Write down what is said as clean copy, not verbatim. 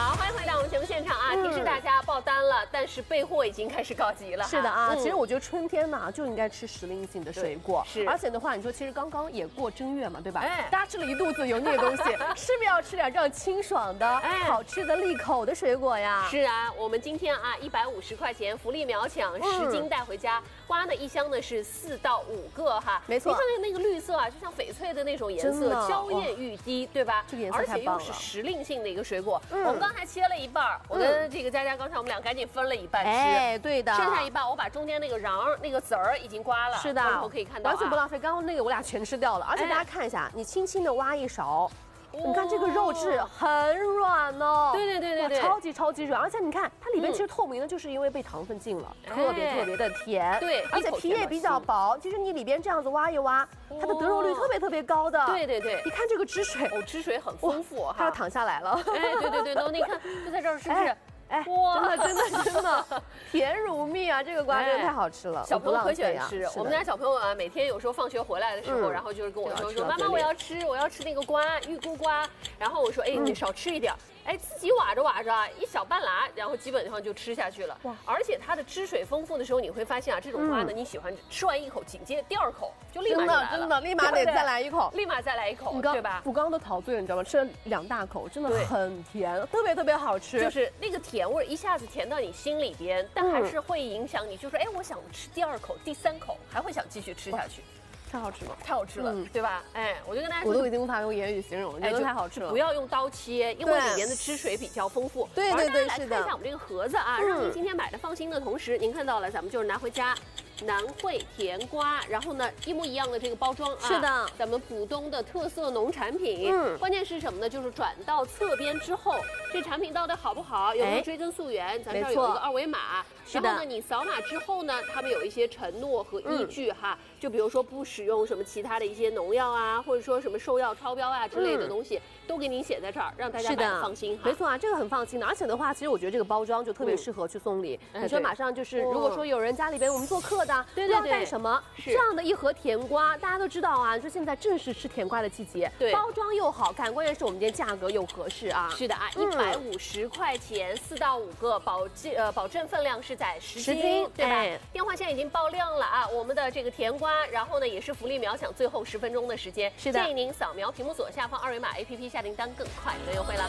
好，欢迎回到我们节目现场啊！提示大家爆单了，但是备货已经开始告急了。 是的啊，其实我觉得春天嘛就应该吃时令性的水果， 是。 而且的话，你说其实刚刚也过正月嘛，对吧？大家吃了一肚子油腻的东西，是不是要吃点这样清爽的、好吃的、利口的水果呀？ 是啊，我们今天啊150块钱福利秒抢，10斤带回家。瓜呢一箱呢是4到5个哈， 没错。 你看那个绿色啊，就像翡翠的那种颜色，娇艳欲滴，对吧？ 这个颜色而且又是时令性的一个水果。我们刚才切了一半，我跟这个佳佳刚才我们俩赶紧分了一半吃。 哎，对的。 剩下一半我把中间那个瓤那个籽儿已经刮了， 是的， 回头可以看到， 完全不浪费。刚刚那个我俩全吃掉了，而且大家看一下，你轻轻的挖一勺。你看这个肉质很软哦， 对， 超级软，而且你看它里面其实透明的，就是因为被糖分浸了，特别的甜， 对， 而且皮也比较薄，其实你里边这样子挖一挖，它的得肉率特别高的， 对， 你看这个汁水， 汁水很丰富哈， 它要淌下来了， 哎，对，你看就在这儿，是不是？ 哎，真的，甜如蜜啊！这个瓜真的太好吃了， 小朋友可喜欢吃。我们家小朋友啊，每天有时候放学回来的时候，然后就是跟我说，妈妈我要吃那个瓜，玉菇瓜。然后我说，哎，你少吃一点。哎，自己挖着一小半拉，然后基本上就吃下去了。哇！而且它的汁水丰富的时候，你会发现啊，这种瓜呢，你喜欢吃完一口，紧接着第2口就立马就来了， 真的，立马得再来一口， 立马再来一口，对吧？ 我刚刚都陶醉了，你知道吗？吃了2大口，真的很甜，特别好吃。 就是那个甜味一下子甜到你心里边，但还是会影响你，就说，哎，我想吃第2口、第3口，还会想继续吃下去。 太好吃了， 太好吃了，对吧？哎，我就跟大家说， 我都已经无法用言语形容，真的太好吃了。 不要用刀切，因为里面的汁水比较丰富。 对， 是的。来看一下我们这个盒子啊，让您今天买的放心的同时，您看到了，咱们就是拿回家。南汇甜瓜，然后呢，一模一样的这个包装啊， 是的， 咱们浦东的特色农产品。关键是什么呢？就是转到侧边之后，这产品到底好不好，有没有追踪溯源？咱这儿有一个2维码，然后呢，你扫码之后呢，他们有一些承诺和依据哈，就比如说不使用什么其他的一些农药啊，或者说什么兽药超标啊之类的东西，都给您写在这儿，让大家买的放心哈。 没错啊，这个很放心的，而且的话，其实我觉得这个包装就特别适合去送礼。你说马上就是，如果说有人家里边我们做客的。不知道干什么？这样的一盒甜瓜，大家都知道啊。说现在正是吃甜瓜的季节，包装又好看，关键是我们今天价格又合适啊。 是的啊，150块钱4到5个，保证分量是在10斤，对吧？电话现在已经爆量了啊！我们的这个甜瓜，然后呢也是福利秒抢最后10分钟的时间， 是的， 建议您扫描屏幕左下方2维码 APP 下订单更快更优惠了。